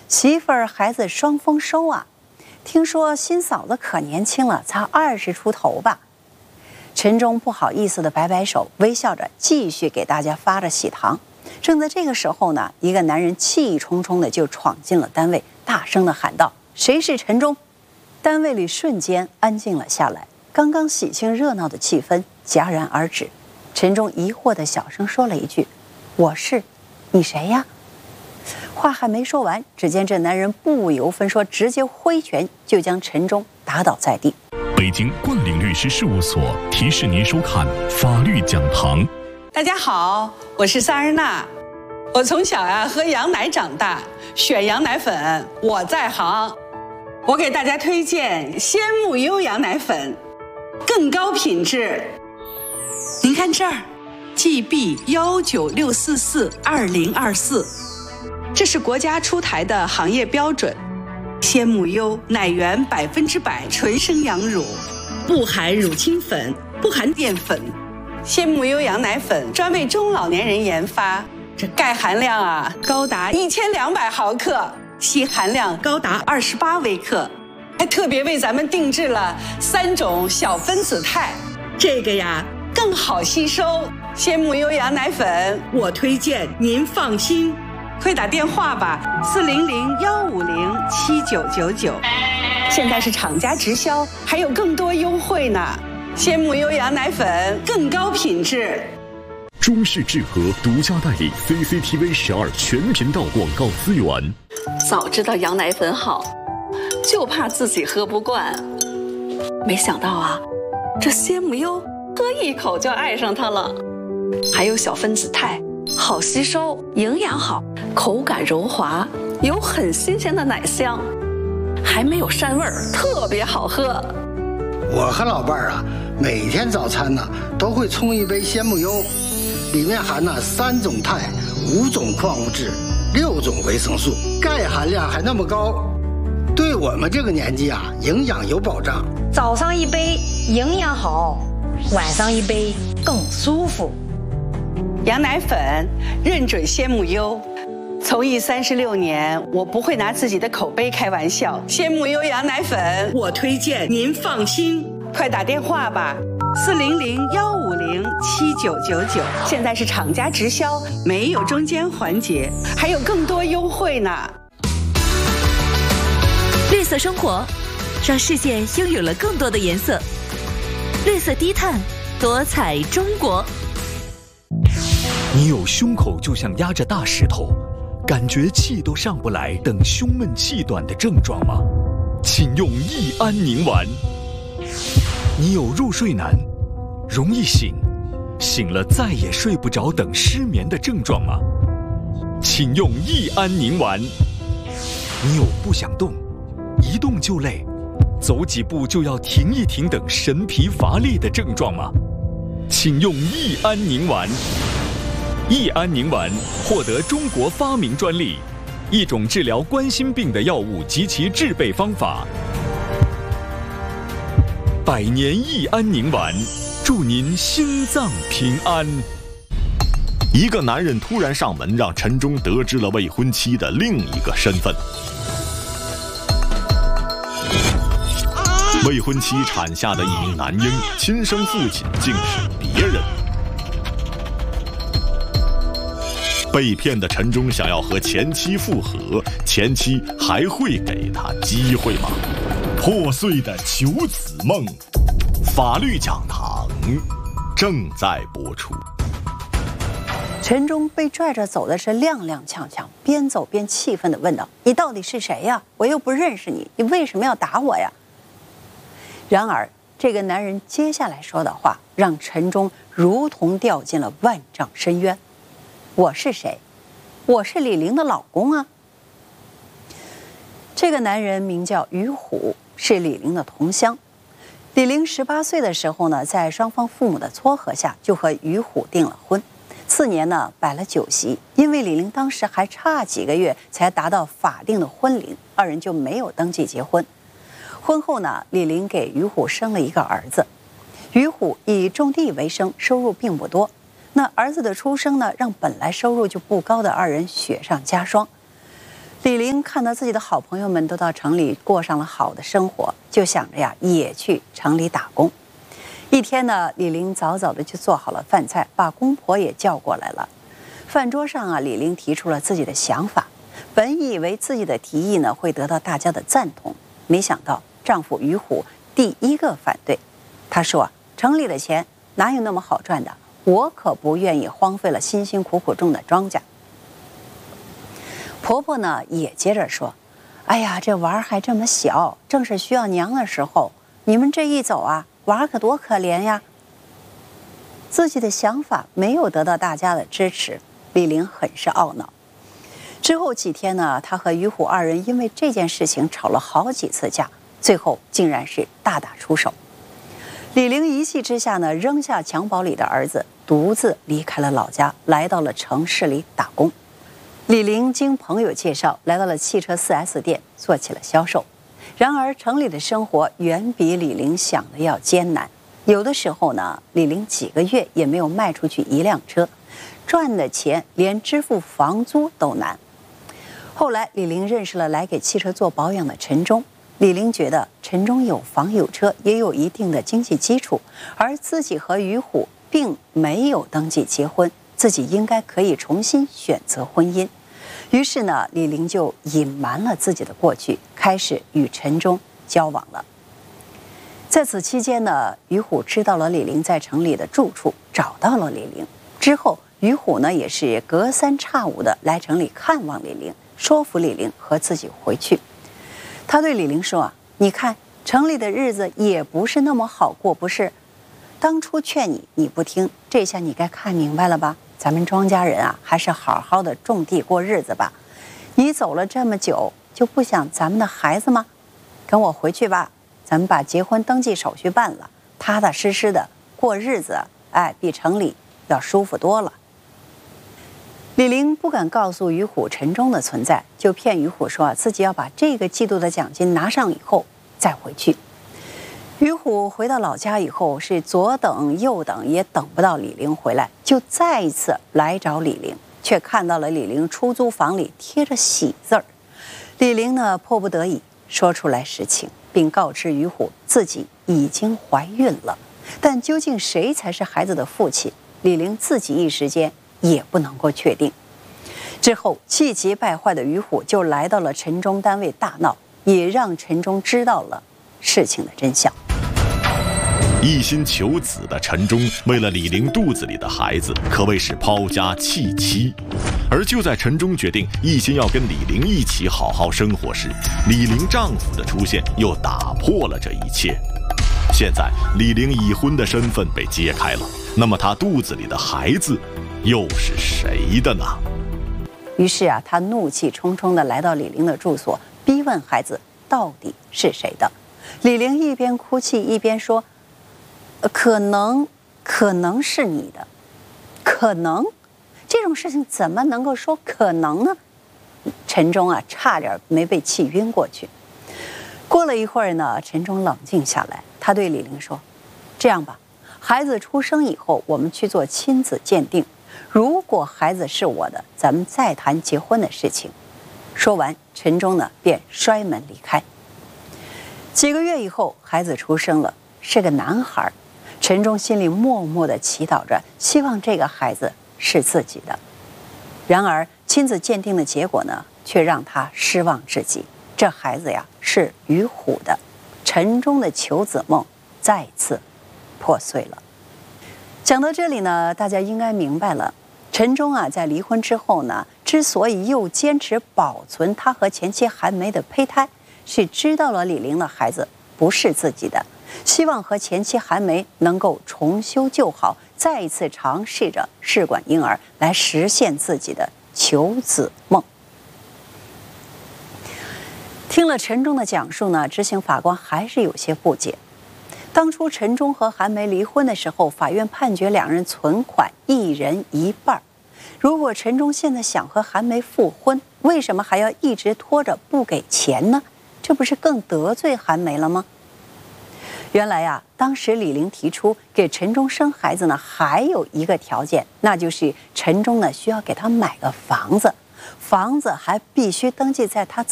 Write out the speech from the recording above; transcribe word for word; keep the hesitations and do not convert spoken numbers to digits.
媳妇儿孩子双丰收啊！听说新嫂子可年轻了，才二十出头吧？陈忠不好意思地摆摆手，微笑着继续给大家发着喜糖。正在这个时候呢，一个男人气冲冲地就闯进了单位，大声地喊道：“谁是陈忠？”单位里瞬间安静了下来，刚刚喜庆热闹的气氛戛然而止。陈忠疑惑地小声说了一句：“我是，你谁呀？”话还没说完，只见这男人不由分说，直接挥拳就将陈忠打倒在地。 北京冠岭律师事务所提示您收看法律讲堂。 大家好，我是萨日娜。我从小呀、啊、喝羊奶长大，选羊奶粉我在行。我给大家推荐鲜木优羊奶粉，更高品质。您看这儿 ，G B 幺九六四四二零二四，这是国家出台的行业标准。鲜木优奶源百分之百纯生羊乳，不含乳清粉，不含淀粉。鲜木优羊奶粉专为中老年人研发，这钙含量啊高达一千两百毫克，硒含量高达二十八微克，还特别为咱们定制了三种小分子肽，这个呀更好吸收。鲜木优羊奶粉，我推荐您放心。快打电话吧，四零零幺五零七九九九。现在是厂家直销，还有更多优惠呢。鲜木优羊奶粉更高品质。 中式制和独家代理 C C T V 十二全频道广告资源。 早知道羊奶粉好，就怕自己喝不惯。没想到啊，这鲜木优喝一口就爱上它了。还有小分子肽，好吸收，营养好，口感柔滑，有很新鲜的奶香，还没有膻味儿，特别好喝。 我和老伴儿啊，每天早餐呢都会冲一杯鲜木优，里面含了三种肽、五种矿物质、六种维生素，钙含量还那么高，对我们这个年纪啊，营养有保障。 早上一杯营养好，晚上一杯更舒服。 羊奶粉认准鲜木优，从艺三十六年，我不会拿自己的口碑开玩笑。鲜木优羊奶粉，我推荐您放心。快打电话吧，四零零幺五零七九九九。现在是厂家直销，没有中间环节，还有更多优惠呢。 绿色生活，让世界拥有了更多的颜色。绿色低碳，多彩中国。 你有胸口就像压着大石头，感觉气都上不来等胸闷气短的症状吗？请用益安宁丸。你有入睡难，容易醒，醒了再也睡不着等失眠的症状吗？请用益安宁丸。你有不想动，一动就累，走几步就要停一停等神疲乏力的症状吗？请用益安宁丸。益安宁丸获得中国发明专利，一种治疗冠心病的药物及其制备方法。百年益安宁丸，祝您心脏平安。一个男人突然上门，让陈忠得知了未婚妻的另一个身份。未婚妻产下的一名男婴，亲生父亲竟是别人。被骗的陈忠想要和前妻复合，前妻还会给他机会吗？破碎的求子梦，法律讲堂正在播出。 陈忠被拽着走的是踉踉跄跄，边走边气愤地问道：“你到底是谁呀？我又不认识你，你为什么要打我呀？”然而，这个男人接下来说的话，让陈忠如同掉进了万丈深渊。我是谁？我是李玲的老公啊。这个男人名叫于虎，是李玲的同乡。李玲十八岁的时候呢，在双方父母的撮合下，就和于虎订了婚。次年呢，摆了酒席。因为李玲当时还差几个月才达到法定的婚龄，二人就没有登记结婚。婚后呢，李玲给于虎生了一个儿子。于虎以种地为生，收入并不多。那儿子的出生呢，让本来收入就不高的二人雪上加霜。 李玲看到自己的好朋友们都到城里过上了好的生活，就想着呀，也去城里打工。一天呢，李玲早早的就做好了饭菜，把公婆也叫过来了。饭桌上啊，李玲提出了自己的想法。本以为自己的提议呢会得到大家的赞同，没想到丈夫于虎第一个反对。他说：“城里的钱哪有那么好赚的？我可不愿意荒废了辛辛苦苦种的庄稼。”婆婆呢也接着说：“哎呀，这娃儿还这么小，正是需要娘的时候，你们这一走啊，娃儿可多可怜呀。”自己的想法没有得到大家的支持，李玲很是懊恼。之后几天呢，她和于虎二人因为这件事情吵了好几次架，最后竟然是大打出手。李玲一气之下呢，扔下襁褓里的儿子，独自离开了老家，来到了城市里打工。李玲经朋友介绍，来到了汽车 四 S 店，做起了销售。然而，城里的生活远比李玲想的要艰难。有的时候呢，李玲几个月也没有卖出去一辆车，赚的钱连支付房租都难。后来，李玲认识了来给汽车做保养的陈忠。李玲觉得陈忠有房有车，也有一定的经济基础，而自己和于虎并没有登记结婚，自己应该可以重新选择婚姻。于是呢，李玲就隐瞒了自己的过去，开始与陈忠交往了。在此期间呢，于虎知道了李玲在城里的住处，找到了李玲。之后，于虎呢也是隔三差五的来城里看望李玲，说服李玲和自己回去。他对李玲说啊，你看城里的日子也不是那么好过，不是？当初劝你你不听，这下你该看明白了吧？咱们庄稼人啊，还是好好的种地过日子吧。你走了这么久，就不想咱们的孩子吗？跟我回去吧，咱们把结婚登记手续办了，踏踏实实的过日子，哎，比城里要舒服多了。李玲不敢告诉于虎陈忠的存在，就骗于虎说自己要把这个季度的奖金拿上以后再回去。于虎回到老家以后，是左等右等也等不到李玲回来，就再一次来找李玲，却看到了李玲出租房里贴着喜字儿。李玲呢迫不得已说出来实情，并告知于虎自己已经怀孕了，但究竟谁才是孩子的父亲，李玲自己一时间也不能够确定。之后气急败坏的于虎就来到了陈忠单位大闹，也让陈忠知道了事情的真相。 一心求子的陈忠为了李玲肚子里的孩子，可谓是抛家弃妻。而就在陈忠决定一心要跟李玲一起好好生活时，李玲丈夫的出现又打破了这一切。现在李玲已婚的身份被揭开了，那么她肚子里的孩子又是谁的呢？ 于是啊，他怒气冲冲地来到李玲的住所，逼问孩子到底是谁的。李玲一边哭泣一边说：“可能，可能是你的，可能，这种事情怎么能够说可能呢？”陈忠啊，差点没被气晕过去。过了一会儿呢，陈忠冷静下来，他对李玲说：“这样吧，孩子出生以后，我们去做亲子鉴定。如果孩子是我的，咱们再谈结婚的事情。”说完，陈忠呢便摔门离开。几个月以后，孩子出生了，是个男孩。陈忠心里默默地祈祷着，希望这个孩子是自己的。然而，亲子鉴定的结果呢，却让他失望至极。这孩子呀，是于虎的。陈忠的求子梦再次破碎了。讲到这里呢，大家应该明白了，陈忠啊，在离婚之后呢，之所以又坚持保存他和前妻韩梅的胚胎，是知道了李玲的孩子不是自己的，希望和前妻韩梅能够重修旧好，再一次尝试着试管婴儿，来实现自己的求子梦。听了陈忠的讲述呢，执行法官还是有些不解。当初陈忠和韩梅离婚的时候，法院判决两人存款一人一半。如果陈忠现在想和韩梅复婚，为什么还要一直拖着不给钱呢？这不是更得罪韩梅了吗？原来呀、啊，当时李玲提出给陈忠生孩子呢，还有一个条件，那就是陈忠呢需要给他买个房子， 房子还必须登记在他